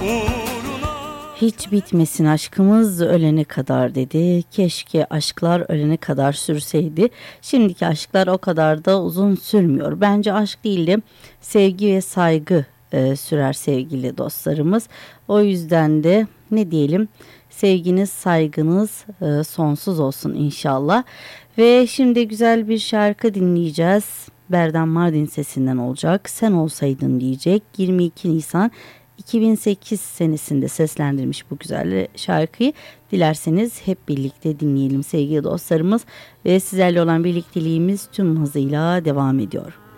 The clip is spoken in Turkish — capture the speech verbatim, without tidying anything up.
Hiç bitmesin aşkımız ölene kadar dedi. Keşke aşklar ölene kadar sürseydi. Şimdiki aşklar o kadar da uzun sürmüyor. Bence aşk değil de sevgi ve saygı e, sürer sevgili dostlarımız. O yüzden de ne diyelim, sevginiz saygınız e, sonsuz olsun inşallah. Ve şimdi güzel bir şarkı dinleyeceğiz. Berdan Mardin sesinden olacak. Sen olsaydın diyecek. yirmi iki Nisan iki bin sekiz senesinde seslendirmiş bu güzel şarkıyı. Dilerseniz hep birlikte dinleyelim sevgili dostlarımız. Ve sizlerle olan birlikteliğimiz tüm hızıyla devam ediyor.